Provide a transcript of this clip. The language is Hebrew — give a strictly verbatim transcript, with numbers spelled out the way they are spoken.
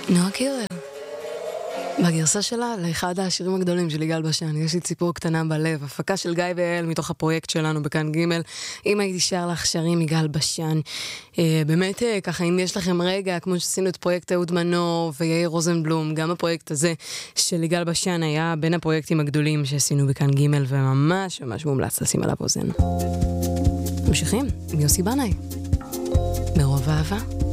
נועה קירל, בגרסה שלה לאחד השירים הגדולים של יגאל בשן, יש לי ציפור קטנה בלב, הפקה של גיא ואל מתוך הפרויקט שלנו בכאן ג'. אם הייתי שר לך שרים יגאל בשן, אה, באמת אה, ככה אם יש לכם רגע, כמו שעשינו את פרויקט אהוד מנור ויאיר רוזנבלום, גם הפרויקט הזה של יגאל בשן היה בין הפרויקטים הגדולים שעשינו בכאן ג', וממש ממש מומלץ לשים עליו אוזן. ממשיכים עם יוסי בנאי, מרוב אהבה.